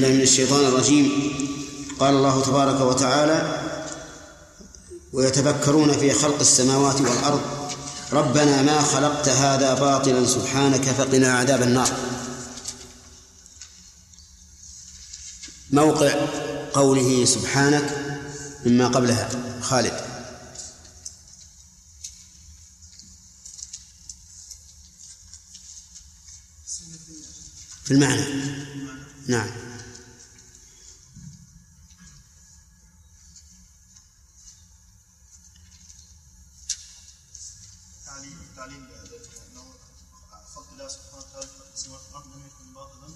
من الشيطان الرجيم. قال الله تبارك وتعالى: ويتفكرون في خلق السماوات والأرض ربنا ما خلقت هذا باطلا سبحانك فقنا عذاب النار. موقع قوله سبحانك مما قبلها خالد. في المعنى. نعم. تعليم أنه خلق الله سبحانه وتعالى السماوات والأرض لم يكن باطلا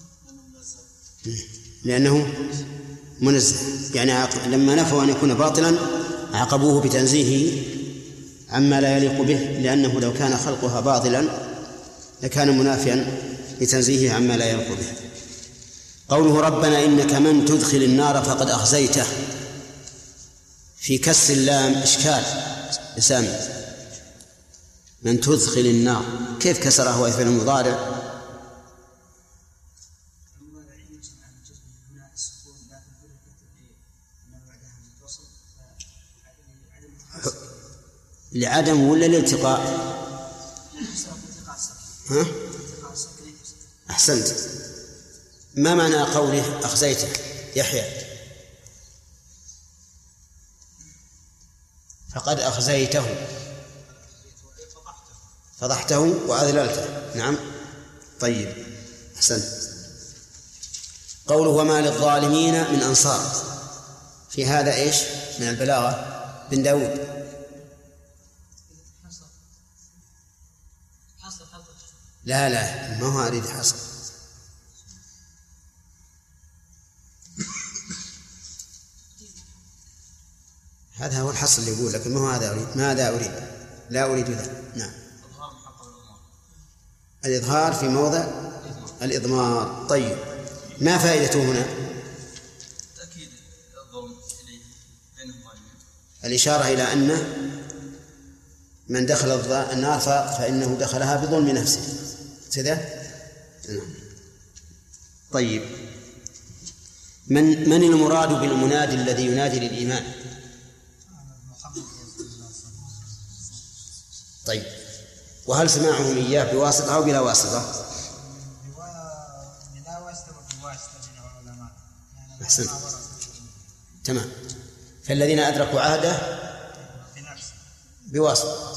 لأنه منزه. يعني لما نفوا أن يكون باطلا عاقبوه بتنزيهه عما لا يليق به، لأنه لو كان خلقها باطلا لكان منافيا لتنزيهه عما لا يليق به. قوله ربنا إنك من تدخل النار فقد أخزيته، في كسر اللام إشكال سامي. من تدخل النار كيف كسره وهو فعل مضارع؟ لعدم ولا لالتقاء؟ ها؟ أحسنت. ما معنى قوله أخزيته يحيى؟ فقد أخزيته فضحته وأذللته. نعم. طيب أحسنت. قوله وما للظالمين من أنصار، في هذا إيش من البلاغة؟ بن داود. لا ما هو أريد حصر. هذا هو الحصر اللي يقول، لكن ما هو هذا أريد. ماذا أريد؟ لا أريد ذا. نعم. الإظهار في موضع الإضمار. طيب ما فائدته هنا؟ تأكيد الظلم بين الظالمين. الإشارة إلى أن من دخل النار فإنه دخلها بظلم نفسه كذا. طيب من المراد بالمنادي الذي ينادي للإيمان؟ طيب وهل سماعهم إياه بواسطة أو بلا واسطة؟ بلا واسطة وبواسطة من العلماء. أحسن. تمام. فالذين أدركوا عهده بواسطة،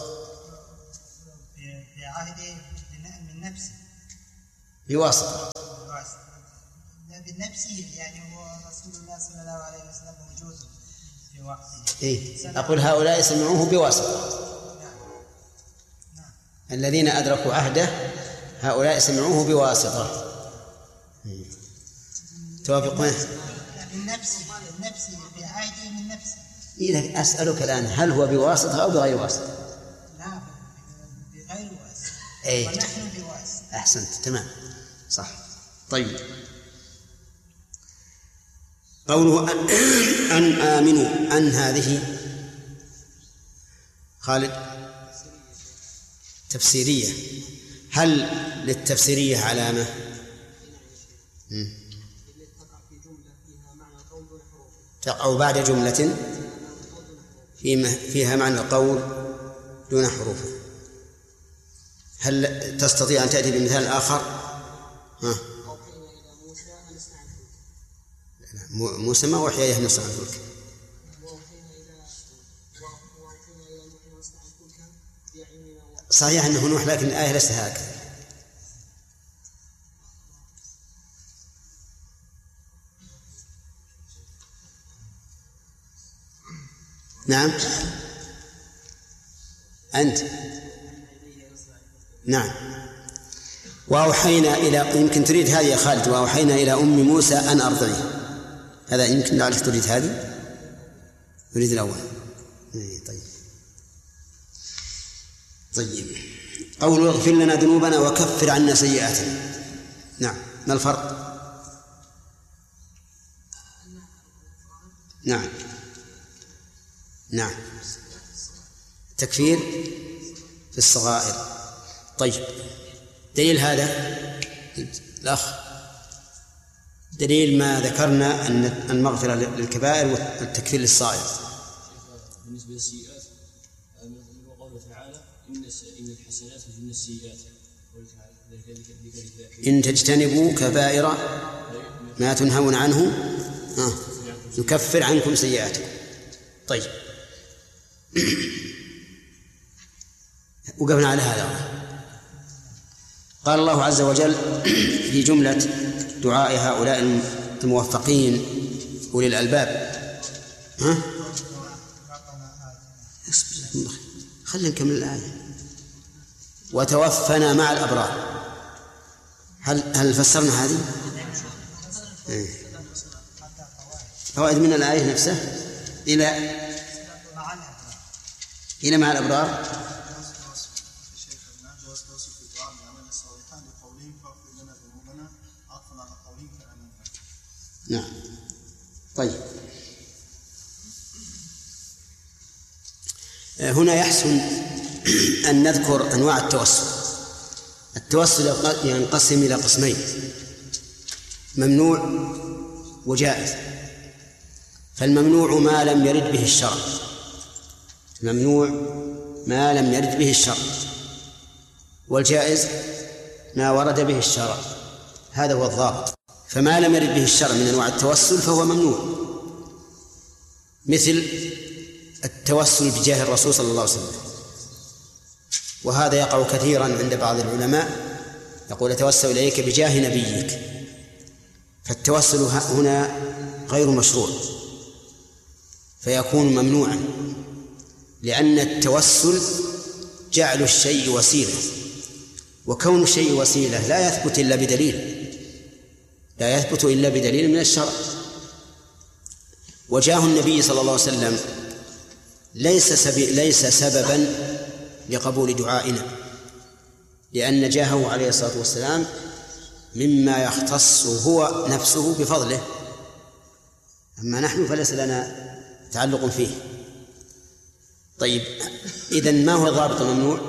في عهده من نفسه بواسطة بالنفسه، يعني هو رسول الله صلى الله عليه وسلم موجود في وقته. إيه؟ أقول هؤلاء سمعوه بواسطة. الذين أدركوا عهده هؤلاء سمعوه بواسطة. توافقون؟ بالنفس بعهده من نفسه. إذا أسألك الآن هل هو بواسطة أو بغير واسطة؟ لا بغير واسطة. أي. ونحن بواسطة. أحسنت. تمام صح. طيب قوله أن آمنوا أن هذه خالد تفسيرية، هل للتفسيرية علامة؟ تقع بعد جملة فيها معنى القول دون حروفه. هل تستطيع أن تأتي بمثال آخر؟ موسى ما وحي إليه نصنع الفلك. صحيح أنه نوح، لكن الآية ليست هكذا. نعم أنت. نعم. وأوحينا إلى، يمكن تريد هذه يا خالد، وأوحينا إلى أم موسى أن أرضعيه. هذا يمكن لعلك تريد هذه، تريد الأول. طيب قول اغفر لنا ذنوبنا وكفر عنا سيئاتنا. نعم. ما الفرق؟ نعم تكفير في الصغائر. طيب دليل هذا الأخ دليل ما ذكرنا أن المغفرة للكبائر والتكفير للصائر. بالنسبة للسيئات قوله تعالى إن الحسنات يذهبن السيئات، إن تجتنبوا كبائر ما تنهون عنه نكفر عنكم سيئاتكم. طيب، وقفنا على هذا. قال الله عز وجل في جملة دعاء هؤلاء الموفقين أولي الألباب، خلينا نكمل الآية. وتوفنا مع الأبرار. هل فسرنا هذه؟ فوائد من الآية نفسها إلى مع الأبرار. نعم. طيب، هنا يحسن أن نذكر أنواع التوسل. التوسل ينقسم إلى قسمين: ممنوع وجائز. فالممنوع ما لم يرد به الشرع، والجائز ما ورد به الشرع. هذا هو الضابط. فما لم يرد به الشرع من أنواع التوسل فهو ممنوع، مثل التوسل بجاه الرسول صلى الله عليه وسلم، وهذا يقع كثيرا عند بعض العلماء، يقول أتوسل إليك بجاه نبيك، فالتوسل هنا غير مشروع فيكون ممنوعا، لأن التوسل جعل الشيء وسيلة، وكون الشيء وسيلة لا يثبت إلا بدليل من الشرع. وجاه النبي صلى الله عليه وسلم ليس سببا لقبول دعائنا، لأن جاهه عليه الصلاة والسلام مما يختص هو نفسه بفضله، أما نحن فليس لنا تعلق فيه. طيب، إذن ما هو ضابط الممنوع؟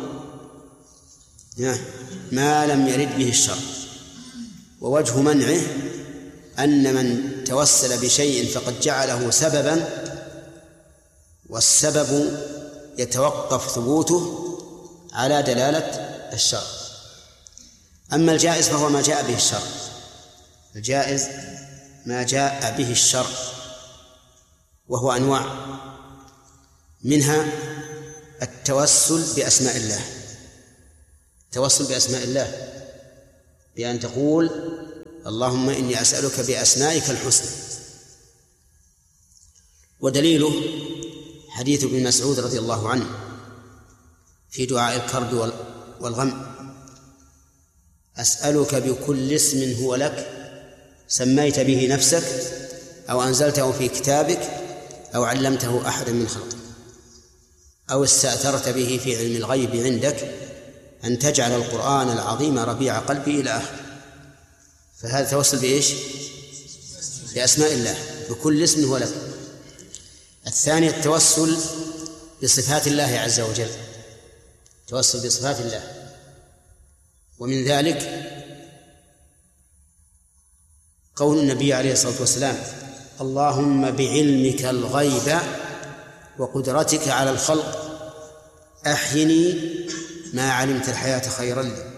ما لم يرد به الشرع. ووجه منعه أن من توسل بشيء فقد جعله سببا، والسبب يتوقف ثبوته على دلالة الشرع. أما الجائز فهو ما جاء به الشرع. الجائز ما جاء به الشرع، وهو أنواع، منها التوسل بأسماء الله. التوسل بأسماء الله بأن تقول اللهم إني أسألك بأسمائك الحسنى. ودليله حديث ابن مسعود رضي الله عنه في دعاء الكرب والغم: أسألك بكل اسم هو لك سميت به نفسك أو أنزلته في كتابك أو علمته أحدا من خلقك أو استأثرت به في علم الغيب عندك أن تجعل القرآن العظيم ربيع قلبي إلى آخره. فهذا توسل بإيش؟ بأسماء الله، بكل اسم هو لك. الثاني التوسل بصفات الله عز وجل، التوسل بصفات الله، ومن ذلك قول النبي عليه الصلاة والسلام: اللهم بعلمك الغيب وقدرتك على الخلق أحيني ما علمت الحياة خيرا لي.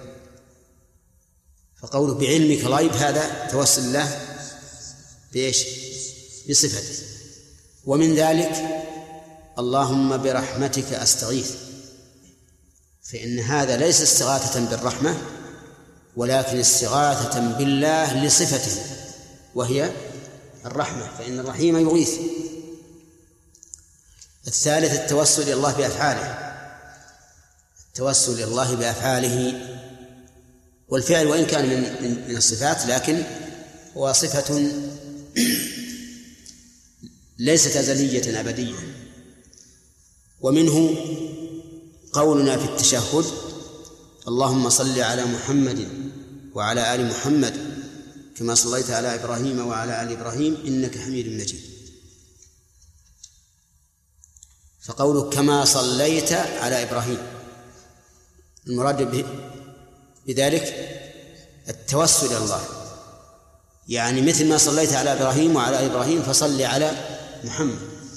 فقوله بعلمك الغيب هذا توسل الله بإيش؟ بصفته. ومن ذلك اللهم برحمتك أستغيث، فإن هذا ليس استغاثة بالرحمة ولكن استغاثة بالله لصفته وهي الرحمة، فإن الرحيم يغيث. الثالث التوسل إلى الله بأفعاله، التوسل إلى الله بأفعاله، والفعل وإن كان من الصفات لكن هو صفة ليست أزلية أبدية. ومنه قولنا في التشهد: اللهم صل على محمد وعلى آل محمد كما صليت على إبراهيم وعلى آل إبراهيم إنك حميد مجيد. فقوله كما صليت على إبراهيم المراد بذلك التوسل إلى الله يعني مثل ما صليت على إبراهيم وعلى إبراهيم فصل على محمد.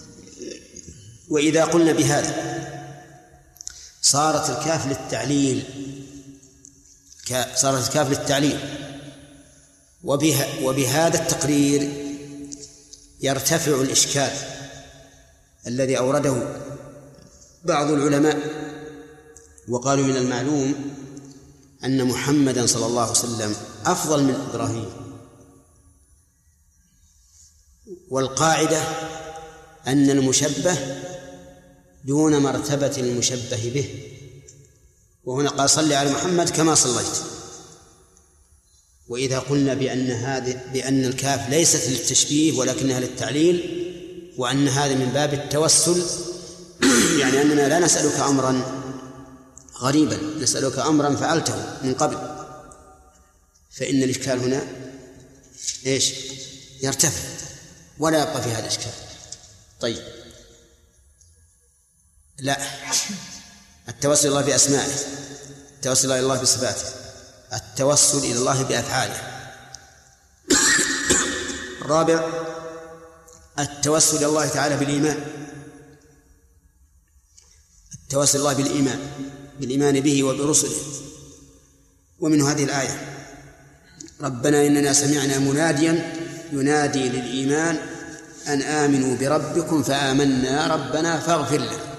وإذا قلنا بهذا صارت الكاف للتعليل، صارت الكاف للتعليل، وبهذا التقرير يرتفع الإشكال الذي أورده بعض العلماء، وقالوا من المعلوم أن محمدا صلى الله عليه وسلم أفضل من إبراهيم، والقاعدة أن المشبه دون مرتبة المشبه به، وهنا قال صل على محمد كما صليت. وإذا قلنا بأن الكاف ليست للتشبيه ولكنها للتعليل، وأن هذا من باب التوسل، يعني أننا لا نسألك أمرا غريبا، نسألك أمرا فعلته من قبل، فإن الإشكال هنا إيش؟ يرتفع ولا يبقى في هذا الإشكال. طيب، لا، التوسل إلى الله بأسمائه، التوسل إلى الله بصفاته، التوسل إلى الله بأفعاله. الرابع التوسل إلى الله تعالى بالإيمان، التوسل إلى الله بالإيمان به وبرسله. ومن هذه الآية ربنا إننا سمعنا مناديا ينادي للإيمان أن آمنوا بربكم فآمنا ربنا فاغفر لنا،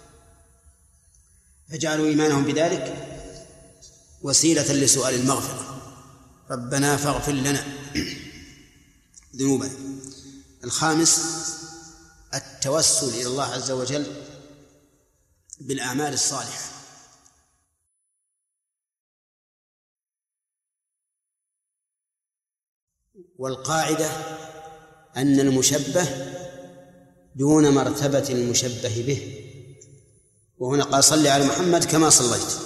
فجعلوا إيمانهم بذلك وسيلة لسؤال المغفرة، ربنا فاغفر لنا ذنوبنا. الخامس التوسل إلى الله عز وجل بالأعمال الصالحة، والقاعدة أن المشبه دون مرتبة المشبه به، وهنا قال صل على محمد كما صليت.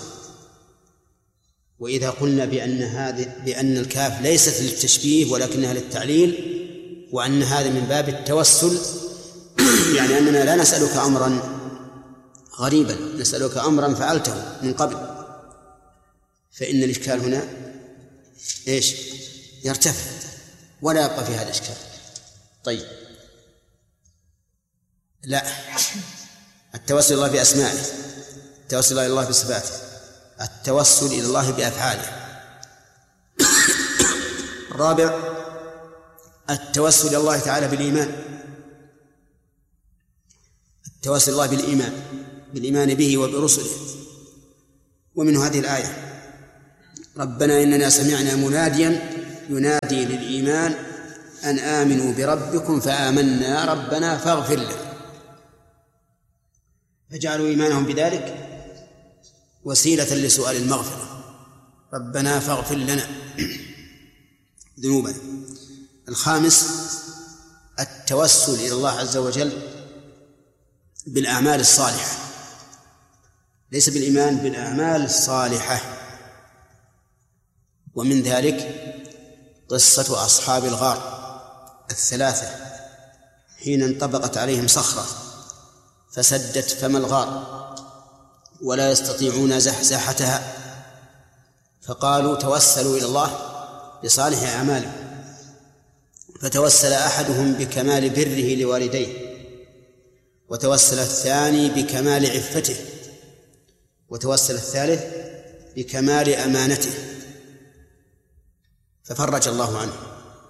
وإذا قلنا بأن الكاف ليست للتشبيه ولكنها للتعليل، وأن هذا من باب التوسل، يعني أننا لا نسألك أمرا غريبا، نسألك أمرا فعلته من قبل، فإن الإشكال هنا إيش؟ يرتفع ولا يبقى في هذا الإشكال. طيب، لا، التوسل إلى الله بأسمائه، التوسل إلى الله بصفاته، التوسل إلى الله بأفعاله. الرابع التوسل إلى الله تعالى بالإيمان، التوسل إلى الله بالإيمان به وبرسله. ومن هذه الآية ربنا إننا سمعنا مناديا ينادي للإيمان أن آمنوا بربكم فآمنا ربنا فاغفر لنا، فجعلوا إيمانهم بذلك وسيلة لسؤال المغفرة، ربنا فاغفر لنا ذنوبنا. الخامس التوسل إلى الله عز وجل بالأعمال الصالحة، ليس بالإيمان، بالأعمال الصالحة. ومن ذلك قصة أصحاب الغار الثلاثة حين انطبقت عليهم صخرة فسدت فم الغار ولا يستطيعون زحزحتها، فقالوا توسلوا إلى الله بصالح أعمالهم، فتوسل أحدهم بكمال بره لوالديه، وتوسل الثاني بكمال عفته، وتوسل الثالث بكمال أمانته، ففرج الله عنه.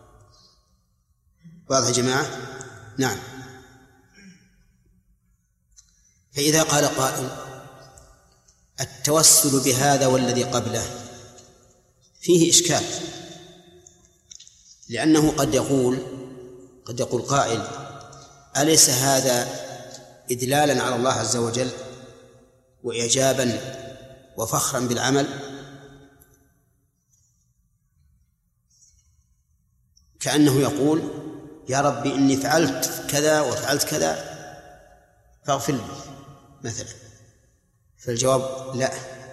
واضح يا جماعة؟ نعم. فإذا قال قائل التوسل بهذا والذي قبله فيه إشكال، لأنه قد يقول قائل أليس هذا إدلالا على الله عز وجل وإعجابا وفخرا بالعمل؟ كأنه يقول يا ربي إني فعلت كذا وفعلت كذا فاغفر لي مثلا. فالجواب لا،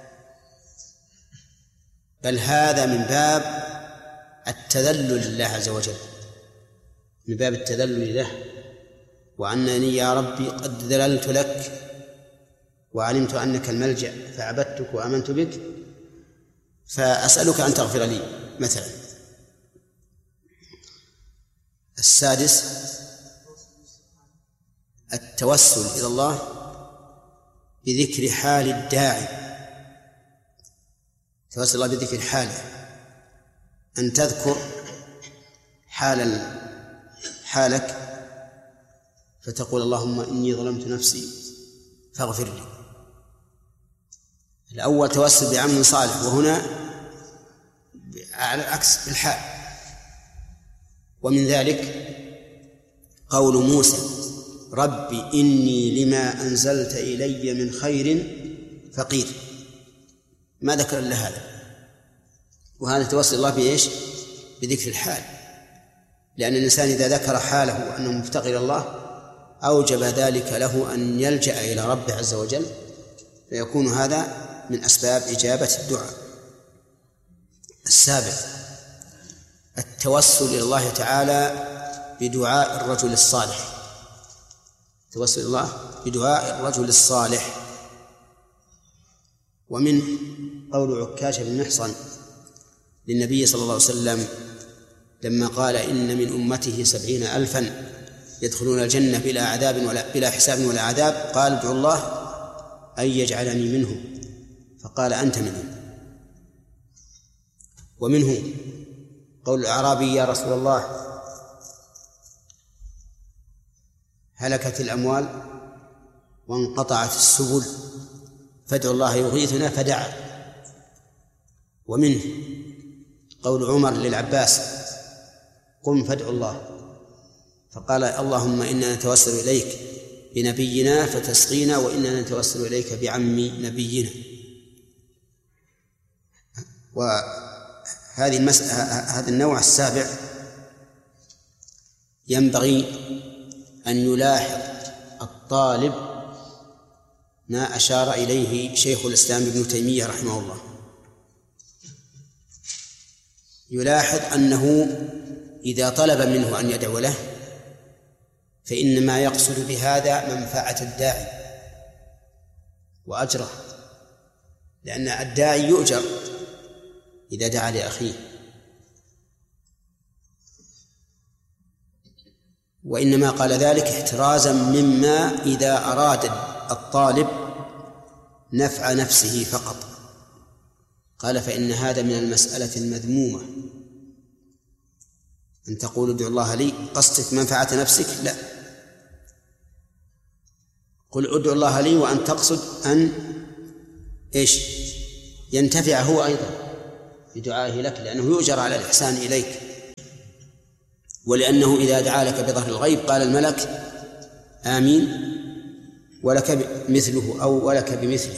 بل هذا من باب التذلل لله عز وجل، من باب التذلل له، وأنني يا ربي قد ذللت لك وعلمت أنك الملجأ فعبدتك وآمنت بك فأسألك أن تغفر لي مثلا. السادس التوسل إلى الله بذكر حال الداعي. توسل الله بذكر حاله، أن تذكر حالك فتقول اللهم إني ظلمت نفسي فاغفر لي. الأول توسل بعمل صالح، وهنا على العكس بالحال. ومن ذلك قول موسى ربي إني لما أنزلت إلي من خير فقير، ما ذكر إلا هذا. وهذا توسل الله بإيش؟ بذكر الحال، لأن الإنسان إذا ذكر حاله أنه مفتقر إلى الله أوجب ذلك له أن يلجأ إلى ربه عز وجل، فيكون هذا من أسباب إجابة الدعاء. السابع التوسل إلى الله تعالى بدعاء الرجل الصالح. توسل إلى الله بدعاء الرجل الصالح. ومن قول عكاشة بن محصن للنبي صلى الله عليه وسلم لما قال إن من أمته 70,000 يدخلون الجنة بلا عذاب بلا حساب ولا عذاب، قال ادعوا الله أن يجعلني منهم، فقال أنت منهم. ومنه قول الأعرابي يا رسول الله هلكت الأموال وانقطعت السبل فادعوا الله يغيثنا، فدعا. ومنه قول عمر للعباس قم فادعوا الله، فقال اللهم إنا نتوسل إليك بنبينا فتسقينا، وإننا نتوسل إليك بعم نبينا. وهذه هذا النوع السابع ينبغي أن يلاحظ الطالب ما أشار إليه شيخ الإسلام ابن تيمية رحمه الله. يلاحظ أنه إذا طلب منه أن يدعو له فإنما يقصد بهذا منفعة الداعي وأجره، لأن الداعي يؤجر إذا دعا لأخيه، وإنما قال ذلك احترازا مما إذا أراد الطالب نفع نفسه فقط. قال فإن هذا من المسألة المذمومة، أن تقول ادعو الله لي قصدك منفعة نفسك، لا، قل ادعو الله لي وأن تقصد أن إيش ينتفع هو أيضا بدعائه لك، لأنه يؤجر على الإحسان إليك، ولأنه إذا دعا لك بظهر الغيب قال الملك آمين ولك مثله أو ولك بمثله.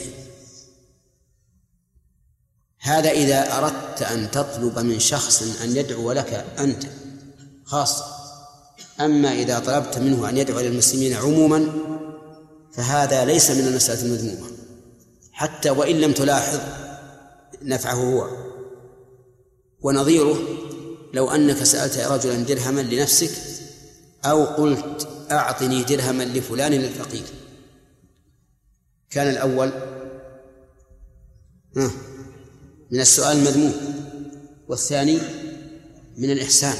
هذا إذا أردت أن تطلب من شخص أن يدعو لك أنت خاصة. أما إذا طلبت منه أن يدعو للمسلمين عموما فهذا ليس من المسألة المذمومة، حتى وإن لم تلاحظ نفعه هو. ونظيره لو أنك سألت رجلا درهما لنفسك أو قلت أعطني درهما لفلان للفقير، كان الأول من السؤال المذموم، والثاني من الإحسان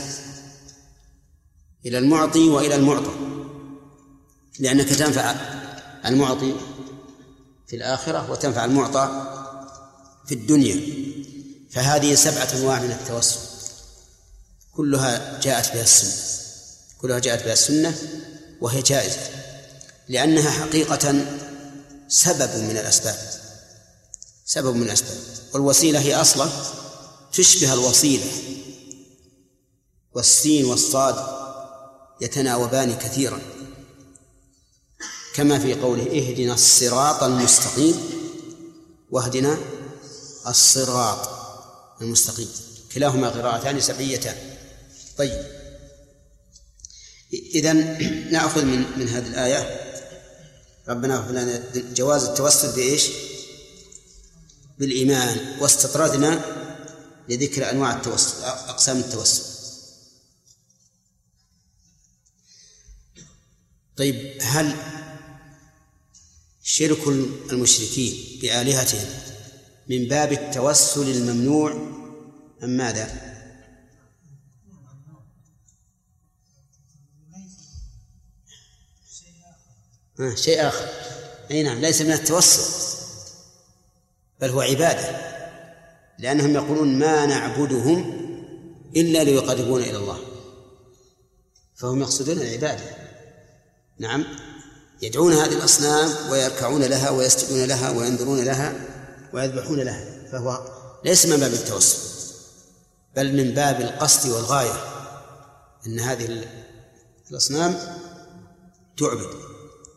إلى المعطي وإلى المعطى، لأنك تنفع المعطي في الآخرة وتنفع المعطى في الدنيا. فهذه 7 أنواع من التوسل كلها جاءت بها السنة، وهي جائزة لأنها حقيقة سبب من الأسباب. والوسيلة هي أصلا تشبه الوصيلة، والسين والصاد يتناوبان كثيرا، كما في قوله اهدنا الصراط المستقيم واهدنا الصراط المستقيم، كلاهما قراءتان سبعيتان. طيب، إذن نأخذ من هذه الآية ربنا اغفر لنا جواز التوسل بإيش؟ بالإيمان، واستطردنا لذكر أنواع التوسل، أقسام التوسل. طيب، هل شرك المشركين بآلهتهم من باب التوسل الممنوع أم ماذا؟ شيء آخر. أي نعم، ليس من التوسل بل هو عبادة، لأنهم يقولون ما نعبدهم إلا ليقربونا إلى الله، فهم يقصدون العبادة. نعم، يدعون هذه الأصنام ويركعون لها ويسجدون لها وينذرون لها ويذبحون لها، فهو ليس من باب التوسل بل من باب القصد والغاية، أن هذه الأصنام تعبد.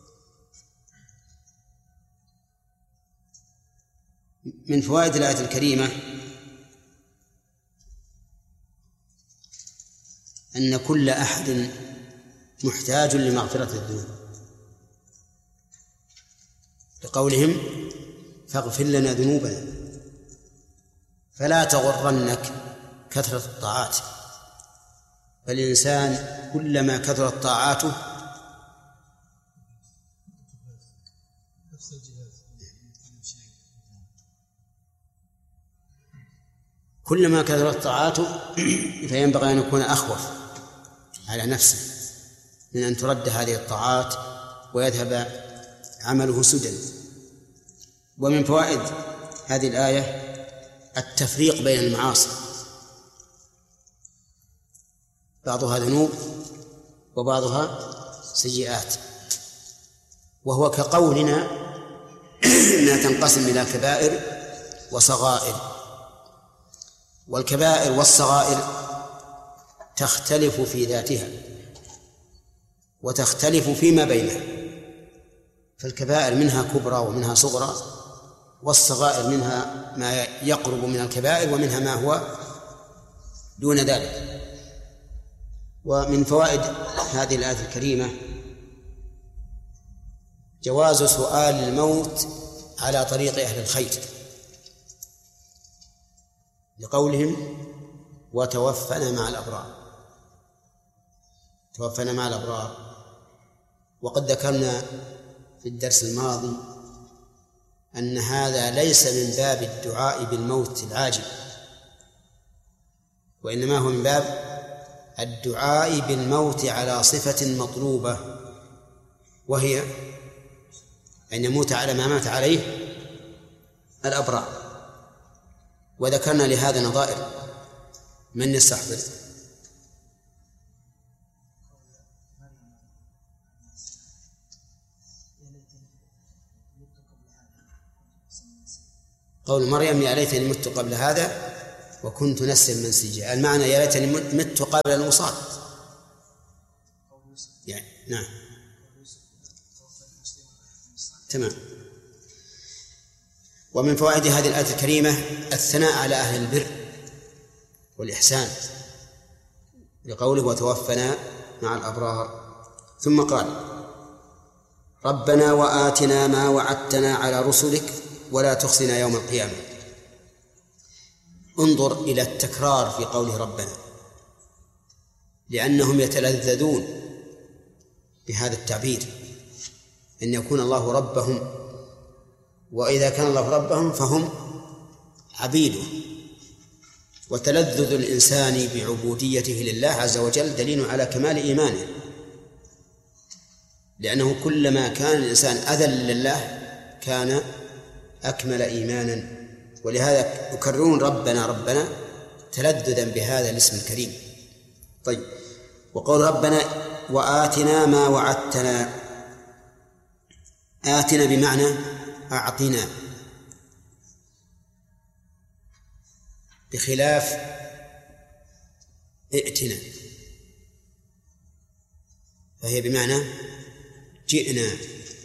من فوائد الآية الكريمة أن كل أحد محتاج لمغفرة الذنوب، لقولهم فاغفر لنا ذنوبنا، فلا تغرنك كثرة الطاعات، فالإنسان كلما كثرت طاعاته فينبغي أن يكون أخوف على نفسه من أن ترد هذه الطاعات ويذهب عمله سدى. ومن فوائد هذه الآية التفريق بين المعاصي، بعضها ذنوب وبعضها سيئات، وهو كقولنا أنها تنقسم إلى كبائر وصغائر، والكبائر والصغائر تختلف في ذاتها وتختلف فيما بينها، فالكبائر منها كبرى ومنها صغرى، والصغائر منها ما يقرب من الكبائر ومنها ما هو دون ذلك. ومن فوائد هذه الآية الكريمة جواز سؤال الموت على طريق أهل الخير، لقولهم وتوفنا مع الأبرار، توفنا مع الأبرار. وقد ذكرنا في الدرس الماضي أن هذا ليس من باب الدعاء بالموت العاجل، وإنما هو من باب الدعاء بالموت على صفة مطلوبة، وهي أن يموت على ما مات عليه الأبرار. وذكرنا لهذا نظائر، من يستحضر؟ قول مريم يا ليتني مت قبل هذا وكنت نسيا منسيا، المعنى يا ليتني مت قبل الوصال يعني. نعم تمام. ومن فوائد هذه الآية الكريمة الثناء على أهل البر والإحسان، لقوله وتوفنا مع الأبرار. ثم قال ربنا وآتنا ما وعدتنا على رسلك ولا تخزنا يوم القيامة. انظر إلى التكرار في قوله ربنا، لأنهم يتلذذون بهذا التعبير، أن يكون الله ربهم، وإذا كان الله ربهم فهم عبيده. وتلذذ الإنسان بعبوديته لله عز وجل دليل على كمال إيمانه، لأنه كلما كان الإنسان أذل لله كان أكمل إيمانا، ولهذا يكررون ربنا ربنا تلذذا بهذا الاسم الكريم. طيب، وقول ربنا وآتنا ما وعدتنا، آتنا بمعنى أعطنا، بخلاف ائتنا فهي بمعنى جئنا.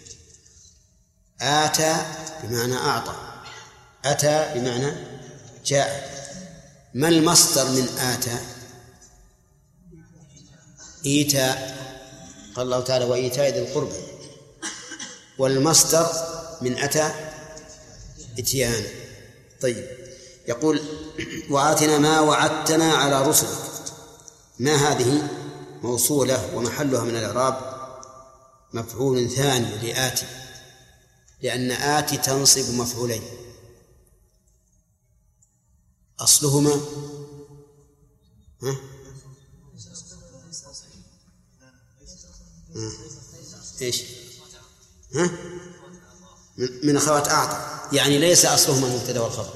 آتى بمعنى أعطى، أتى بمعنى جاء. ما المصدر من آتى؟ إيتاء، قال الله تعالى وإيتاء ذي القربى، والمصدر من أتى إتيان. طيب، يقول وآتنا ما وعدتنا على رسلك، ما هذه موصولة ومحلها من الإعراب مفعول ثاني لآتي، لأن آتي تنصب مفعولين أصلهما إيش؟ من أخوات أعطى، يعني ليس أصلهما المبتدأ والخبر.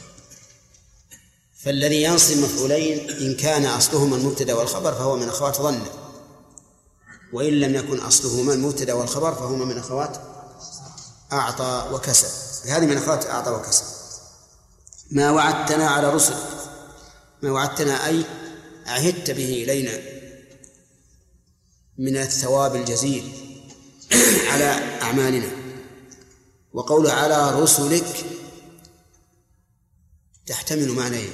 فالذي ينصب مفعولين إن كان أصلهما المبتدأ والخبر فهو من أخوات ظن، وإن لم يكن أصلهما المبتدأ والخبر فهما من أخوات أعطى وكسب. هذه من أخوات أعطى وكسب. ما وعدتنا على رسلك، ما وعدتنا أي عهدت به إلينا من الثواب الجزيل على أعمالنا. وقول على رسلك تحتمل معنيين: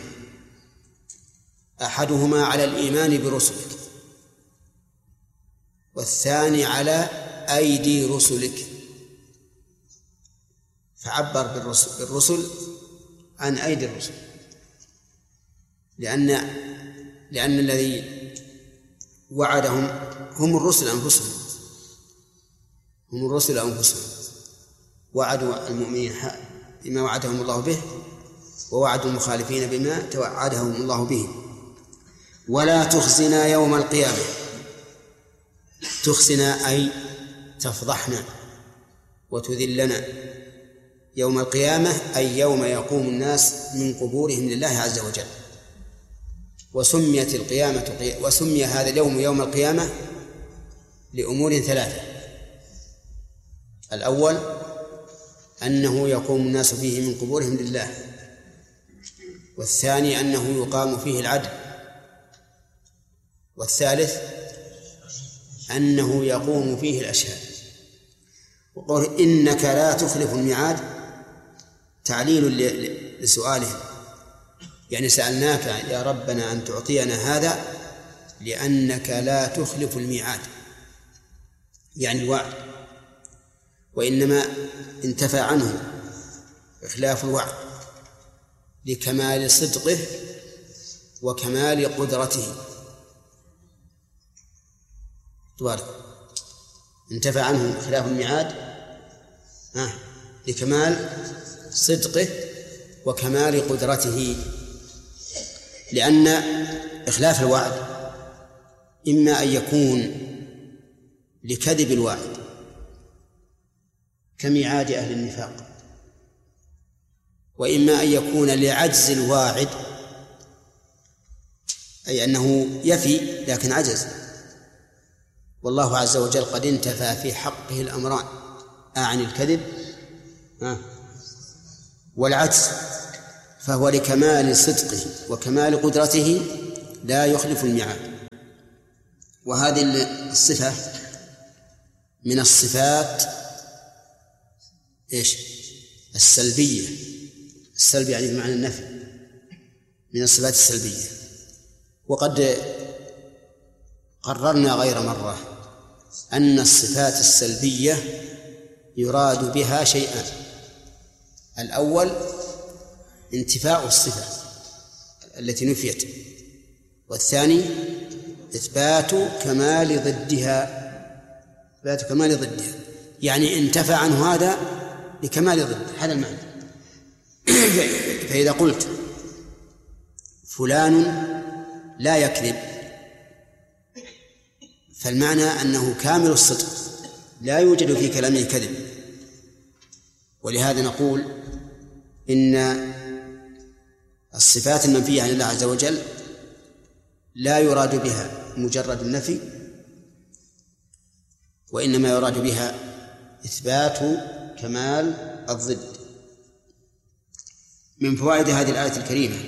أحدهما على الإيمان برسلك، والثاني على أيدي رسلك، فعبر بالرسل عن أيدي الرسل، لأن الذي وعدهم هم الرسل أنفسهم، هم الرسل أنفسهم، وعدوا المؤمنين بما وعدهم الله به، ووعدوا المخالفين بما توعدهم الله به. ولا تخزنا يوم القيامة، تخزنا أي تفضحنا وتذلنا يوم القيامة، أي يوم يقوم الناس من قبورهم لله عز وجل. وسميت القيامة وسمي هذا اليوم يوم القيامة لأمور ثلاثة: الأول أنه يقوم الناس فيه من قبورهم لله، والثاني أنه يقام فيه العدل، والثالث أنه يقوم فيه الأشهاد. وقول إنك لا تخلف الميعاد تعليل لسؤالهم، يعني سألناك يا ربنا أن تعطينا هذا لأنك لا تخلف الميعاد، يعني الوعد، وإنما انتفى عنه إخلاف الوعد لكمال صدقه وكمال قدرته. انتفى عنه إخلاف الميعاد لكمال صدقه وكمال قدرته، لأن إخلاف الوعد إما أن يكون لكذب الواعد كميعاد أهل النفاق، وإما أن يكون لعجز الواعد، أي أنه يفي لكن عجز. والله عز وجل قد انتفى في حقه الأمران: عن الكذب والعجز، فهو لكمال صدقه وكمال قدرته لا يخلف الميعاد. وهذه الصفة من الصفات السلبية. السلب يعني بمعنى النفي، من الصفات السلبية. وقد قررنا غير مرة أن الصفات السلبية يراد بها شيئان: الأول انتفاء الصفة التي نفيت، والثاني إثبات كمال ضدها، إثبات كمال ضدها، يعني انتفى عنه هذا لكمال ضد هذا المعنى. فإذا قلت فلان لا يكذب فالمعنى أنه كامل الصدق لا يوجد في كلامه كذب. ولهذا نقول إن الصفات المنفية عن الله عز وجل لا يراد بها مجرد النفي، وإنما يراد بها إثبات كمال الضد. من فوائد هذه الآية الكريمة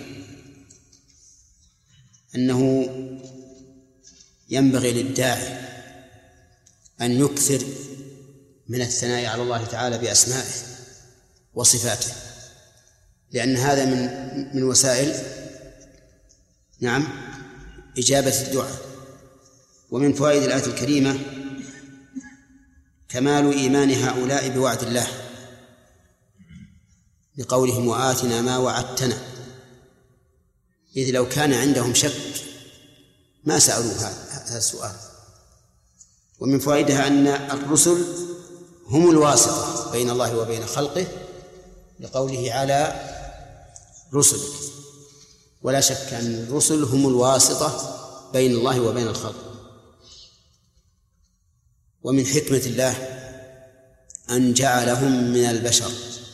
أنه ينبغي للداعي أن يكثر من الثناء على الله تعالى بأسمائه وصفاته، لأن هذا من وسائل إجابة الدعاء. ومن فوائد الآية الكريمة كمال إيمان هؤلاء بوعد الله لقولهم وآتنا ما وعدتنا، إذ لو كان عندهم شك ما سألوا هذا السؤال. ومن فوائدها أن الرسل هم الواسطة بين الله وبين خلقه لقوله على رسلك، ولا شك أن الرسل هم الواسطة بين الله وبين الخلق. ومن حكمة الله أن جعلهم من البشر،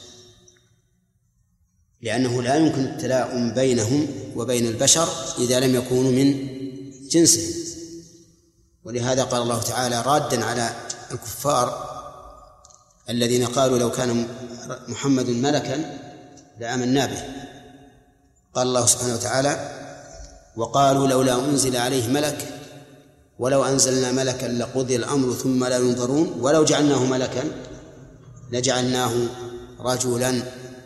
لأنه لا يمكن التلاؤم بينهم وبين البشر إذا لم يكونوا من جنسهم. ولهذا قال الله تعالى رادا على الكفار الذين قالوا لو كان محمد ملكا لآمنا به، قال الله سبحانه وتعالى وقالوا لولا أنزل عليه ملك ولو أنزلنا ملكا لقضي الأمر ثم لا ينظرون ولو جعلناه ملكا لجعلناه رجلا،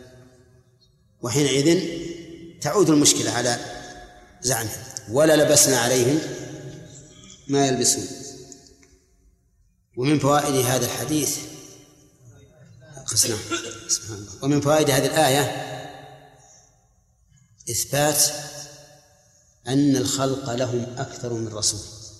وحينئذ تعود المشكلة على زعمهم ولا لبسنا عليهم ما يلبسون. ومن فوائد هذا الحديث ومن فوائد هذه الآية إثبات أن الخلق لهم أكثر من رسول.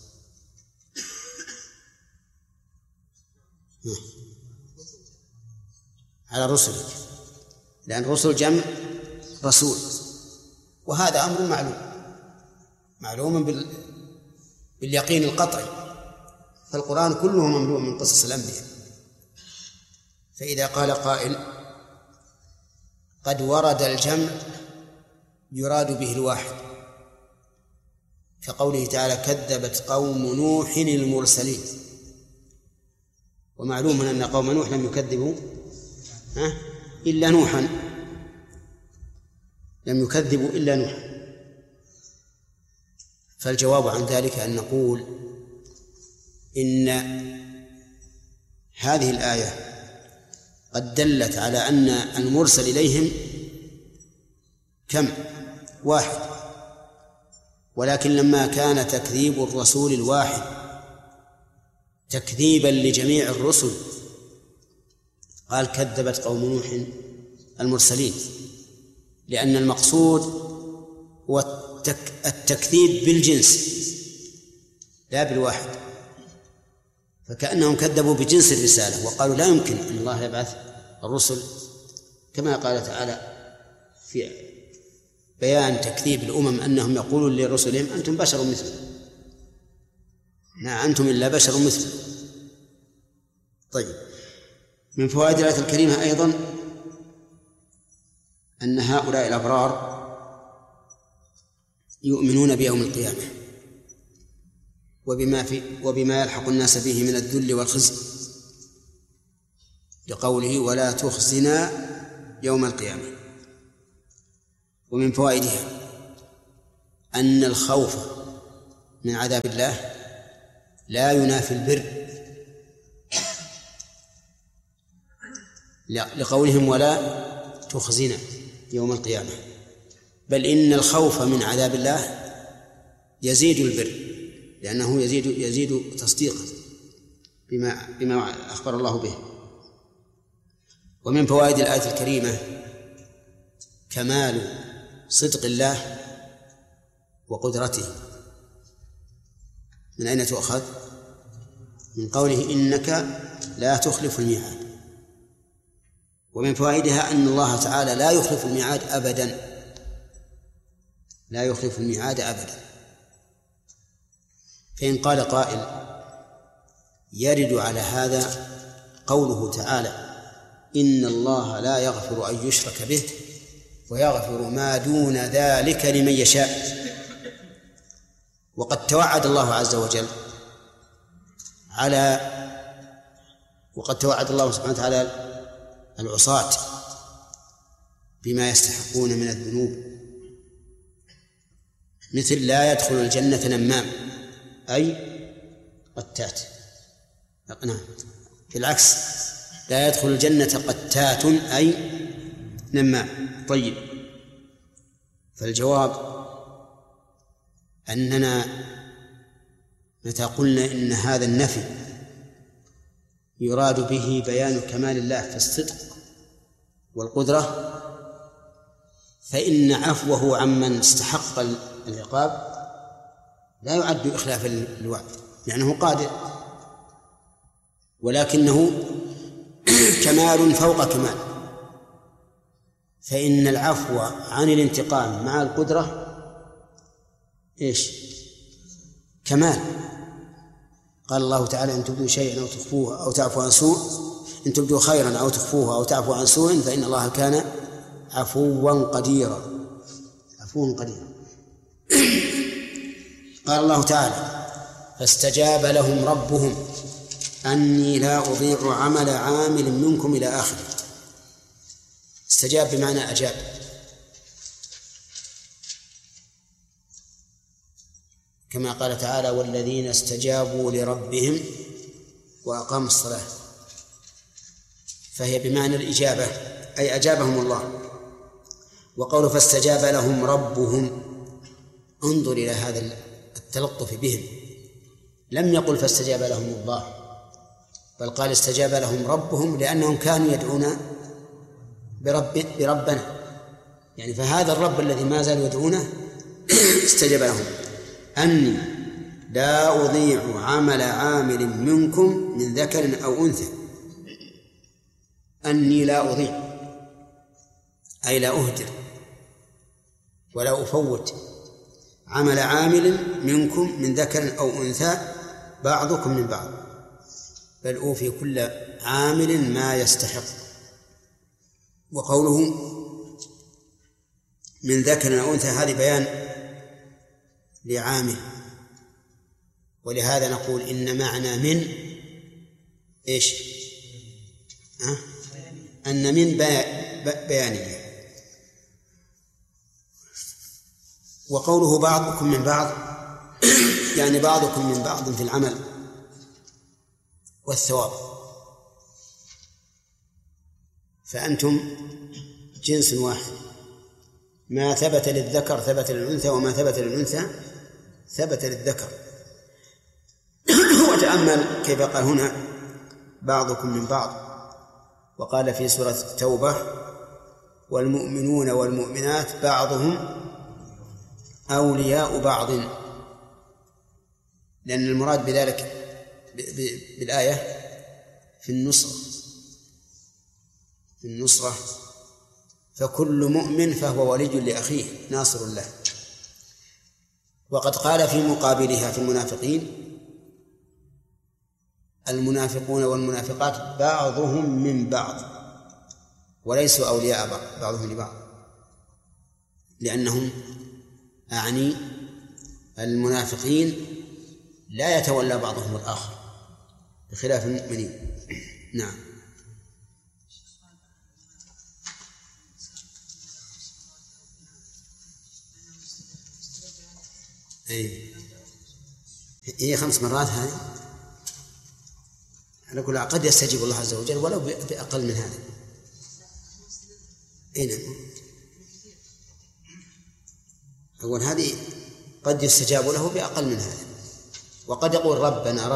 على رسلك، لأن الرسل جمع رسول، وهذا أمر معلوم باليقين القطعي، فالقرآن كله مملوء من قصص الأنبياء. فإذا قال قائل قد ورد الجمع يراد به الواحد، كقوله تعالى كذبت قوم نوح المرسلين، ومعلوم أن قوم نوح لم يكذبوا إلا نوحا، لم يكذبوا إلا نوحا. فالجواب عن ذلك أن نقول إن هذه الآية قد دلت على أن المرسل إليهم كم؟ واحد، ولكن لما كان تكذيب الرسول الواحد تكذيبا لجميع الرسل قال كذبت قوم نوح المرسلين، لأن المقصود هو التكذيب بالجنس لا بالواحد، فكأنهم كذبوا بجنس الرسالة وقالوا لا يمكن أن الله يبعث الرسل، كما قال تعالى في بيان تكذيب الأمم أنهم يقولون لرسلهم أنتم بشر مثلنا، ما أنتم إلا بشر مثلنا. طيب، من فوائد الآية الكريمة أيضا أن هؤلاء الأبرار يؤمنون بيوم القيامة وبما يلحق الناس به من الذل والخزي، لقوله ولا تخزنا يوم القيامة. ومن فوائدها أن الخوف من عذاب الله لا ينافي البر، لقولهم ولا تخزنا يوم القيامة، بل إن الخوف من عذاب الله يزيد البر، لأنه يزيد تصديقا بما أخبر الله به. ومن فوائد الآية الكريمة كمال صدق الله وقدرته. من أين تؤخذ؟ من قوله إنك لا تخلف الميعاد. ومن فوائدها أن الله تعالى لا يخلف الميعاد أبدا، لا يخلف الميعاد أبدا. فإن قال قائل يرد على هذا قوله تعالى إن الله لا يغفر أن يشرك به ويغفر ما دون ذلك لمن يشاء، وقد توعد الله عز وجل وقد توعد الله سبحانه وتعالى العصاة بما يستحقون من الذنوب، مثل لا يدخل الجنة نمام أي قتات، نعم في العكس لا يدخل الجنة قتات أي نمام. طيب، فالجواب أننا متى قلنا إن هذا النفي يراد به بيان كمال الله في الصدق والقدرة، فإن عفوه عمن استحق العقاب لا يعد إخلاف الوعد، لأنه قادر، ولكنه كمال فوق كمال. فإن العفو عن الانتقام مع القدرة إيش؟ كمال. قال الله تعالى إن تبدوا شيئا أو تخفوه أو تعفو عن سوء إن تبدوا خيرا أو تخفوه أو تعفو عن سوء فإن الله كان عفوا قديرا. عفوا قديرا. قال الله تعالى: فاستجاب لهم ربهم أني لا أضيع عمل عامل منكم إلى آخره. استجاب بمعنى أجاب. كما قال تعالى: والذين استجابوا لربهم وأقاموا الصلاة، فهي بمعنى الإجابة أي أجابهم الله. وقوله فاستجاب لهم ربهم، انظر إلى هذا التلطف بهم، لم يقل فاستجاب لهم الله، بل قال استجاب لهم ربهم، لأنهم كانوا يدعون بربنا، يعني فهذا الرب الذي ما زال يدعونه استجاب لهم. أني لا أضيع عمل عامل منكم من ذكر أو أنثى. أني لا أضيع أي لا أهدر ولا أفوت عمل عامل منكم من ذكر أو أنثى بعضكم من بعض، بل أوفي كل عامل ما يستحق. وقوله من ذكر أو أنثى هذه بيان لعامل، ولهذا نقول إن معنى من إيش؟ أن من بيانية. وقوله بعضكم من بعض يعني بعضكم من بعض في العمل والثواب، فأنتم جنس واحد، ما ثبت للذكر ثبت للأنثى، وما ثبت للأنثى ثبت للذكر. وتأمل كيف قال هنا بعضكم من بعض، وقال في سورة التوبة والمؤمنون والمؤمنات بعضهم أولياء بعض، لأن المراد بذلك بالآية في النصرة، فكل مؤمن فهو ولي لأخيه ناصر له. وقد قال في مقابلها في المنافقين المنافقون والمنافقات بعضهم من بعض وليسوا أولياء بعضهم لبعض، لأنهم أعني المنافقين لا يتولى بعضهم الآخر بخلاف المؤمنين. نعم. هي 5 مرات هذه على كل قد يستجيب الله عز وجل ولو بأقل من هذا. نعم. أول هذه قد يستجاب له بأقل من هذا، وقد يقول ربنا